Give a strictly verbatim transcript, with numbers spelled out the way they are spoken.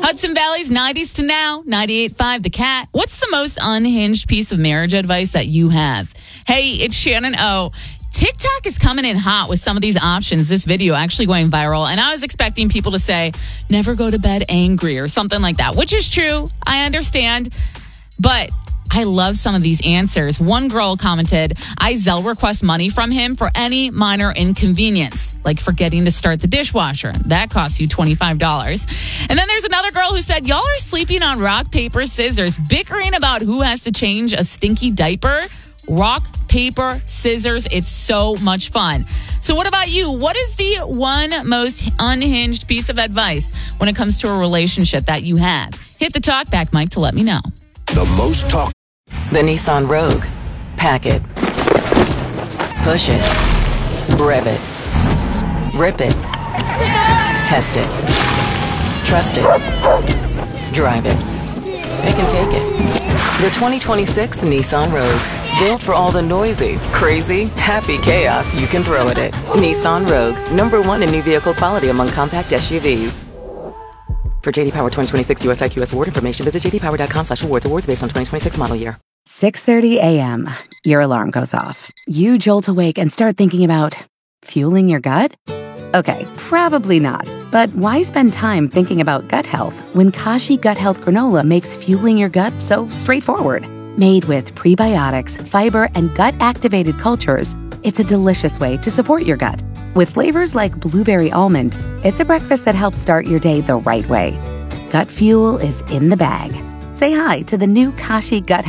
Hudson Valley's nineties to now, ninety-eight point five The Cat. What's the most unhinged piece of marriage advice that you have? Hey, it's Shannon O. TikTok is coming in hot with some of these options. This video actually going viral. And I was expecting people to say, never go to bed angry or something like that, which is true. I understand. But I love some of these answers. One girl commented, I Zelle request money from him for any minor inconvenience, like forgetting to start the dishwasher. That costs you twenty-five dollars. And then there's another girl who said, y'all are sleeping on rock, paper, scissors, bickering about who has to change a stinky diaper. Rock, paper, scissors. It's so much fun. So what about you? What is the one most unhinged piece of advice when it comes to a relationship that you have? Hit the talk back mic to let me know. The most talk. The Nissan Rogue. Pack it. Push it. Rev it. Rip it. Test it. Trust it. Drive it. Pick and take it. The twenty twenty-six Nissan Rogue. Built for all the noisy, crazy, happy chaos you can throw at it. Nissan Rogue. Number one in new vehicle quality among compact S U Vs. For J D Power twenty twenty-six U S I Q S award information, visit j d power dot com slash awards. Awards based on twenty twenty-six model year. six thirty a.m. Your alarm goes off. You jolt awake and start thinking about fueling your gut? Okay, probably not. But why spend time thinking about gut health when Kashi Gut Health Granola makes fueling your gut so straightforward? Made with prebiotics, fiber, and gut-activated cultures, it's a delicious way to support your gut. With flavors like blueberry almond, it's a breakfast that helps start your day the right way. Gut fuel is in the bag. Say hi to the new Kashi Gut